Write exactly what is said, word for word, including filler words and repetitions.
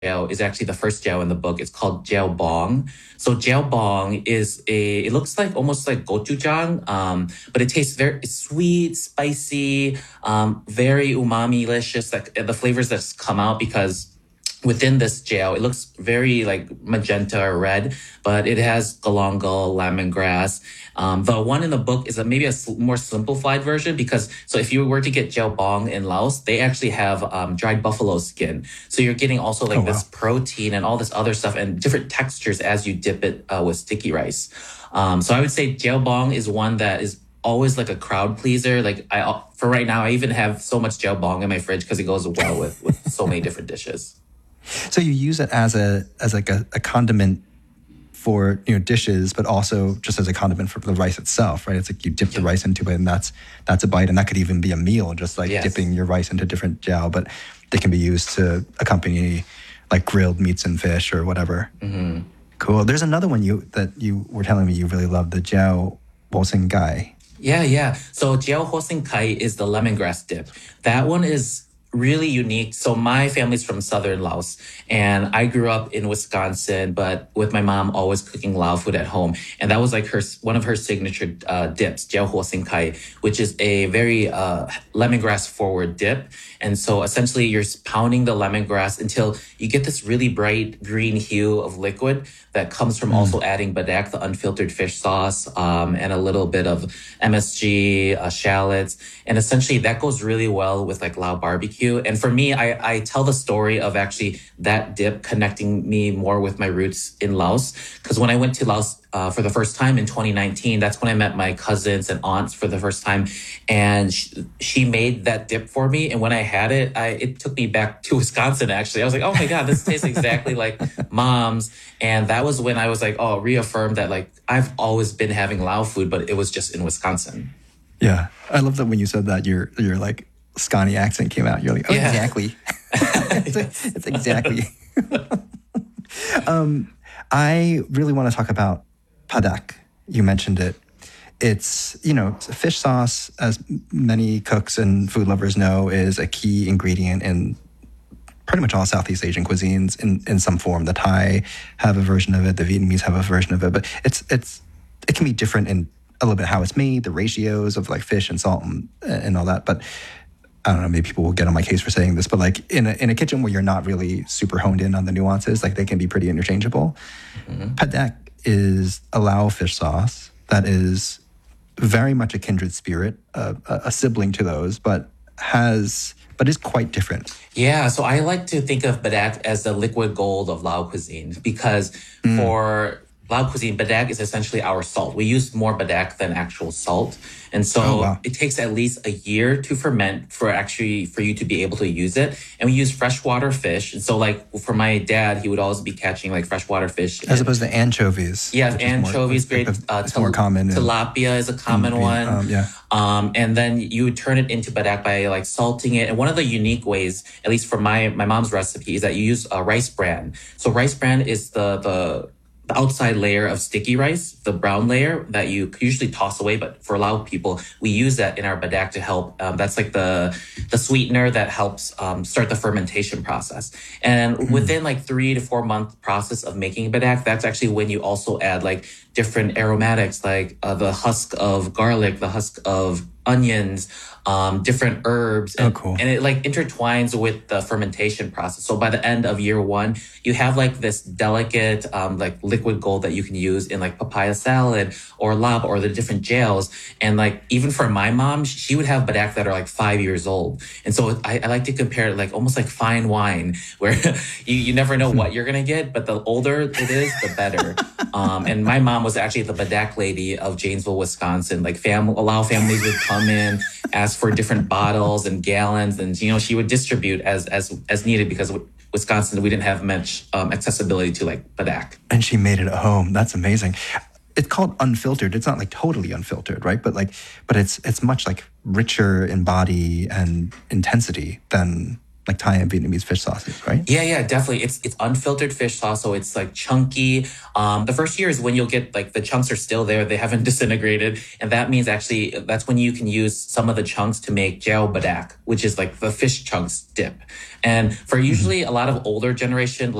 jiao is actually the first jiao in the book. It's called jiao bong. So jiao bong is a, it looks like almost like gochujang, um, but it tastes very it's sweet, spicy, um, very umami-licious, like the flavors that's come out because within this jiao, it looks very like magenta or red, but it has galangal, lemongrass. Um, the one in the book is a, maybe a s- more simplified version because, so if you were to get jiao bong in Laos, they actually have um, dried buffalo skin. So you're getting also like Oh, this wow. protein and all this other stuff and different textures as you dip it uh, with sticky rice. Um, so I would say jiao bong is one that is always like a crowd pleaser. Like I, for right now, I even have so much jiao bong in my fridge because it goes well with, with so many different dishes. So you use it as a as like a, a condiment for, you know, dishes, but also just as a condiment for the rice itself, right? It's like you dip the Yeah. rice into it, and that's that's a bite, and that could even be a meal, just like Yes. dipping your rice into different jiao. But they can be used to accompany like grilled meats and fish or whatever. Mm-hmm. Cool. There's another one you that you were telling me you really love, the jiao bosing gai. Yeah, yeah. So jiao hosing kai is the lemongrass dip. That one is really unique. So my family's from southern Laos, and I grew up in Wisconsin, but with my mom always cooking Lao food at home, and that was like her one of her signature uh, dips, jiao hosing kai, which is a very uh, lemongrass forward dip. And so essentially, you're pounding the lemongrass until you get this really bright green hue of liquid that comes from also adding badak, the unfiltered fish sauce, um, and a little bit of M S G, uh, shallots. And essentially that goes really well with like Lao barbecue. And for me, I, I tell the story of actually that dip connecting me more with my roots in Laos. Because when I went to Laos uh, for the first time in twenty nineteen, that's when I met my cousins and aunts for the first time. And she, she made that dip for me. And when I had it, I, it took me back to Wisconsin, actually. I was like, oh my God, this tastes exactly like mom's. And that was when I was like, oh, reaffirmed that like I've always been having Lao food, but it was just in Wisconsin. Yeah, I love that when you said that your your like Scotty accent came out. You're like, oh, Yeah. exactly. it's, it's exactly. um, I really want to talk about padak. You mentioned it. It's, you know, fish sauce, as many cooks and food lovers know, is a key ingredient in pretty much all Southeast Asian cuisines in, in some form. The Thai have a version of it. The Vietnamese have a version of it. But it's it's it can be different in a little bit how it's made, the ratios of like fish and salt and, and all that. But I don't know, maybe people will get on my case for saying this, but like in a, in a kitchen where you're not really super honed in on the nuances, like they can be pretty interchangeable. Mm-hmm. Padak is a Lao fish sauce that is very much a kindred spirit, uh, a, a sibling to those, but has, but is quite different. Yeah, so I like to think of badak as the liquid gold of Lao cuisine because mm. for Lao cuisine, badak is essentially our salt. We use more badak than actual salt. And so oh, wow. it takes at least a year to ferment for actually for you to be able to use it. And we use freshwater fish. And so like for my dad, he would always be catching like freshwater fish. As and, opposed to anchovies. Yeah, anchovies, more, great. It's uh, til- more common. Tilapia is a common in, one. Um, yeah. Um, and then you would turn it into badak by like salting it. And one of the unique ways, at least for my, my mom's recipe, is that you use uh, rice bran. So rice bran is the, the, the outside layer of sticky rice, the brown layer that you usually toss away. But for a lot of people, we use that in our badak to help. Um, that's like the the sweetener that helps um, start the fermentation process. And mm. within like three to four month process of making badak, that's actually when you also add like different aromatics, like uh, the husk of garlic, the husk of onions, um, different herbs. And, oh, cool. and it like intertwines with the fermentation process. So by the end of year one, you have like this delicate, um, like liquid gold that you can use in like papaya salad or lab or the different jails. And like, even for my mom, she would have badak that are like five years old. And so I, I like to compare it like almost like fine wine where you, you never know what you're going to get, but the older it is, the better. Um, and my mom was actually the badak lady of Janesville, Wisconsin. Like fam- allow families would come in, ask for different bottles and gallons, and you know she would distribute as as as needed because Wisconsin we didn't have much um, accessibility to like badak. And she made it at home. That's amazing. It's called unfiltered. It's not like totally unfiltered, right? But like, but it's it's much like richer in body and intensity than like Thai and Vietnamese fish sauces, right? Yeah, yeah, definitely. It's it's unfiltered fish sauce, so it's like chunky. Um, the first year is when you'll get like the chunks are still there; they haven't disintegrated, and that means actually that's when you can use some of the chunks to make gel badak, which is like the fish chunks dip. And for usually a lot of older generation,